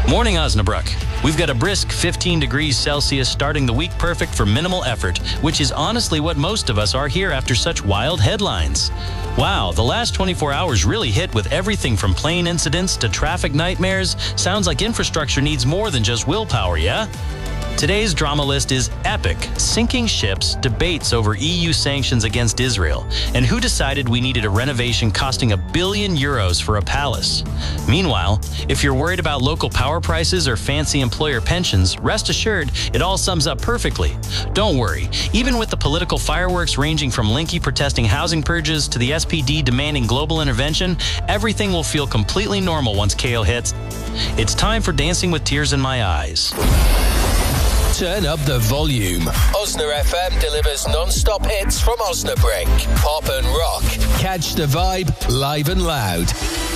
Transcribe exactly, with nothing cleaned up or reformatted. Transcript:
Morning, Osnabrück. We've got a brisk fifteen degrees Celsius starting the week, perfect for minimal effort, which is honestly what most of us are here after such wild headlines. Wow, the last twenty-four hours really hit with everything from plane incidents to traffic nightmares. Sounds like infrastructure needs more than just willpower, yeah? Today's drama list is epic. Sinking ships, debates over E U sanctions against Israel, and who decided we needed a renovation costing a billion euros for a palace. Meanwhile, if you're worried about local power prices or fancy employer pensions, rest assured it all sums up perfectly. Don't worry, even with the political fireworks ranging from Linky protesting housing purges to the S P D demanding global intervention, everything will feel completely normal once K O hits. It's time for Dancing with Tears in My Eyes. Turn up the volume. Osna F M delivers non-stop hits from Osnabrück. Pop and rock. Catch the vibe live and loud.